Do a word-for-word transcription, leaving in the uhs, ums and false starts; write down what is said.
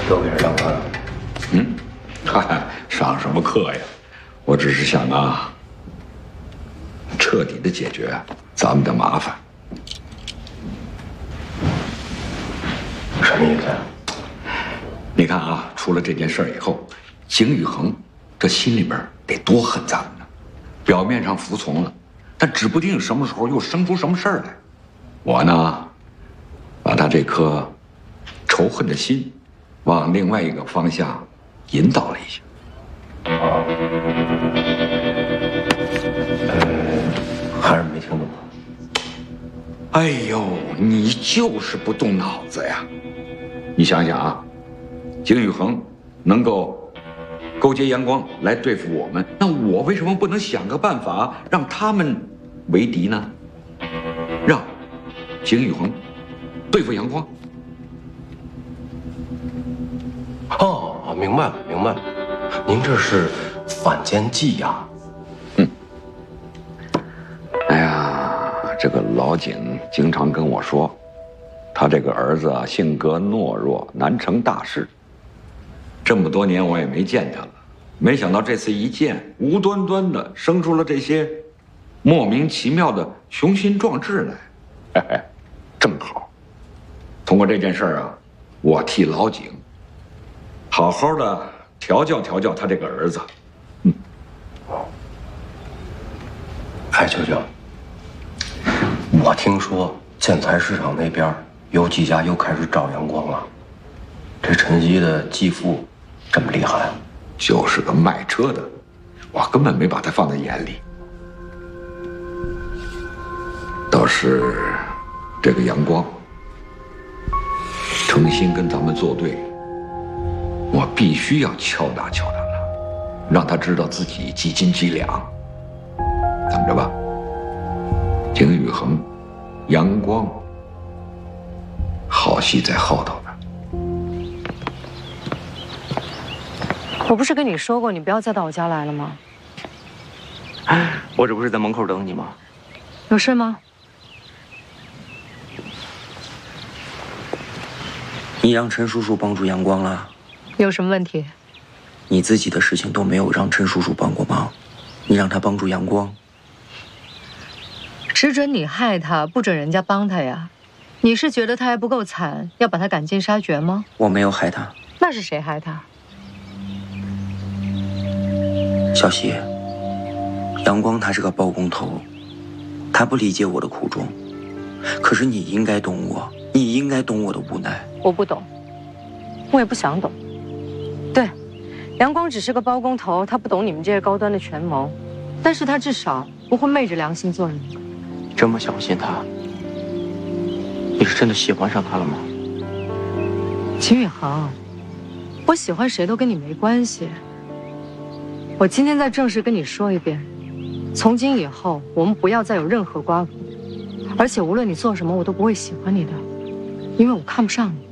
都给人上课了。 嗯，嗨，上什么课呀？我只是想啊，彻底的解决咱们的麻烦。 什么意思啊？ 你看啊，出了这件事以后，景宇恒这心里边得多恨咱们呢。表面上服从了，但指不定什么时候又生出什么事儿来。我呢，把他这颗仇恨的心往另外一个方向引导了一下。 啊，呃，还是没听懂。 哎呦，你就是不动脑子呀！你想想啊，景宇恒能够勾结阳光来对付我们，那我为什么不能想个办法让他们为敌呢？让景宇恒对付阳光。 哦，明白了，明白了，您这是反间计呀？ 嗯。哎呀，这个老景经常跟我说，他这个儿子啊，性格懦弱，难成大事。这么多年我也没见他了，没想到这次一见，无端端的生出了这些莫名其妙的雄心壮志来。嘿嘿，正好，通过这件事啊，我替老景好好的调教调教他这个儿子。嗯， 哎，舅舅，我听说建材市场那边有几家又开始找阳光了。这陈曦的继父这么厉害啊？ 就是个卖车的，我根本没把他放在眼里。倒是这个阳光诚心跟咱们作对，我必须要敲打敲打他，让他知道自己几斤几两。等着吧，景宇恒、阳光，好戏在后头呢。 我不是跟你说过，你不要再到我家来了吗？ 我这不是在门口等你吗？ 有事吗？ 你让陈叔叔帮助阳光了？ 有什么问题？ 你自己的事情都没有让陈叔叔帮过忙，你让他帮助阳光？ 只准你害他，不准人家帮他呀？你是觉得他还不够惨，要把他赶尽杀绝吗？ 我没有害他。 那是谁害他？ 小希，阳光他是个包工头，他不理解我的苦衷，可是你应该懂我，你应该懂我的无奈。 我不懂，我也不想懂。对，阳光只是个包工头，他不懂你们这些高端的权谋，但是他至少不会昧着良心做人。 这么相信他，你是真的喜欢上他了吗？ 秦宇恒，我喜欢谁都跟你没关系。我今天再正式跟你说一遍，从今以后我们不要再有任何瓜葛，而且无论你做什么，我都不会喜欢你的，因为我看不上你。